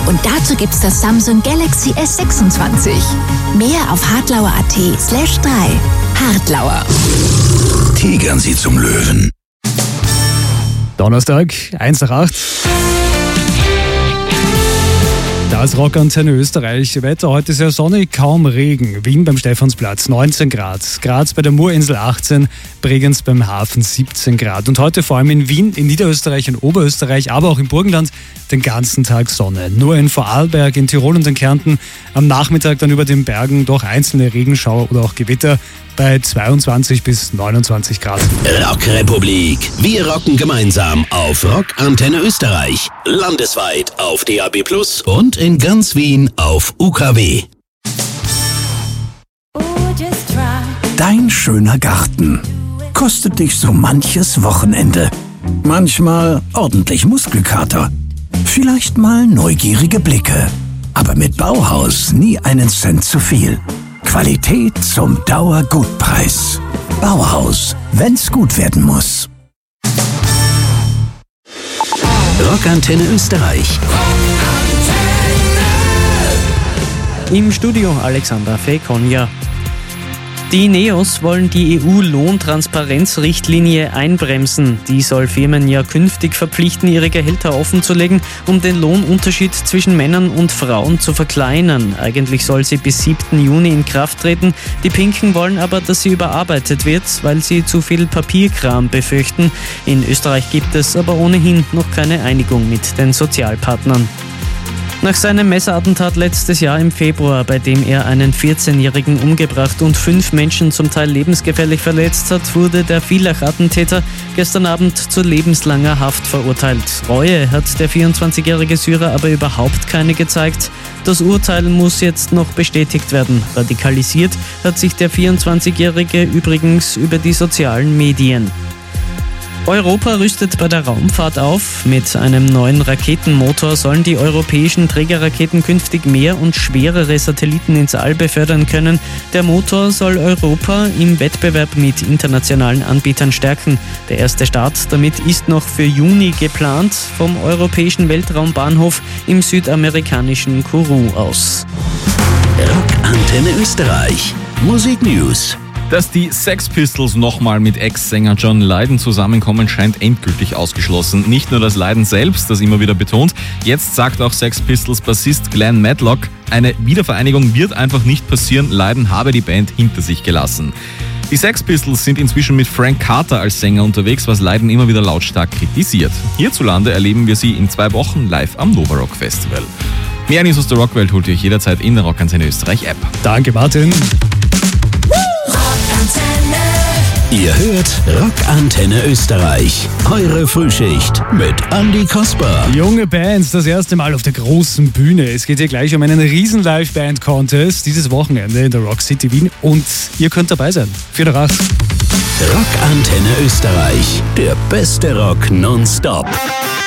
Und dazu gibt's das Samsung Galaxy S26. Mehr auf hartlauer.at/3. Hartlauer. Tigern Sie zum Löwen. Donnerstag, 1 nach 8. Das Rockantenne Österreich. Wetter heute sehr sonnig, kaum Regen. Wien beim Stephansplatz 19 Grad. Graz bei der Murinsel 18. Bregenz beim Hafen 17 Grad. Und heute vor allem in Wien, in Niederösterreich und Oberösterreich, aber auch im Burgenland den ganzen Tag Sonne. Nur in Vorarlberg, in Tirol und in Kärnten am Nachmittag dann über den Bergen doch einzelne Regenschauer oder auch Gewitter bei 22 bis 29 Grad. Rockrepublik. Wir rocken gemeinsam auf Rockantenne Österreich. Landesweit auf DAB+ und in ganz Wien auf UKW. Dein schöner Garten kostet dich so manches Wochenende. Manchmal ordentlich Muskelkater. Vielleicht mal neugierige Blicke. Aber mit Bauhaus nie einen Cent zu viel. Qualität zum Dauergutpreis. Bauhaus, wenn's gut werden muss. Rockantenne Österreich. Im Studio Alexandra Fekonja. Die NEOS wollen die EU-Lohntransparenzrichtlinie einbremsen. Die soll Firmen ja künftig verpflichten, ihre Gehälter offenzulegen, um den Lohnunterschied zwischen Männern und Frauen zu verkleinern. Eigentlich soll sie bis 7. Juni in Kraft treten. Die Pinken wollen aber, dass sie überarbeitet wird, weil sie zu viel Papierkram befürchten. In Österreich gibt es aber ohnehin noch keine Einigung mit den Sozialpartnern. Nach seinem Messerattentat letztes Jahr im Februar, bei dem er einen 14-Jährigen umgebracht und 5 Menschen zum Teil lebensgefährlich verletzt hat, wurde der Villach-Attentäter gestern Abend zu lebenslanger Haft verurteilt. Reue hat der 24-jährige Syrer aber überhaupt keine gezeigt. Das Urteil muss jetzt noch bestätigt werden. Radikalisiert hat sich der 24-jährige übrigens über die sozialen Medien. Europa rüstet bei der Raumfahrt auf. Mit einem neuen Raketenmotor sollen die europäischen Trägerraketen künftig mehr und schwerere Satelliten ins All befördern können. Der Motor soll Europa im Wettbewerb mit internationalen Anbietern stärken. Der erste Start damit ist noch für Juni geplant, vom Europäischen Weltraumbahnhof im südamerikanischen Kourou aus. Rockantenne Österreich. Musik News. Dass die Sex Pistols nochmal mit Ex-Sänger John Lydon zusammenkommen, scheint endgültig ausgeschlossen. Nicht nur das Lydon selbst, das immer wieder betont. Jetzt sagt auch Sex Pistols Bassist Glenn Matlock, eine Wiedervereinigung wird einfach nicht passieren. Lydon habe die Band hinter sich gelassen. Die Sex Pistols sind inzwischen mit Frank Carter als Sänger unterwegs, was Lydon immer wieder lautstark kritisiert. Hierzulande erleben wir sie in 2 Wochen live am Nova Rock Festival. Mehr News aus der Rockwelt holt ihr euch jederzeit in der Rockantenne Österreich App. Danke, Martin. Ihr hört Rockantenne Österreich. Eure Frühschicht mit Andi Kasper. Junge Bands, das erste Mal auf der großen Bühne. Es geht hier gleich um einen riesen Live-Band-Contest dieses Wochenende in der Rock City Wien und ihr könnt dabei sein. 4 nach 8. Rockantenne Österreich. Der beste Rock nonstop.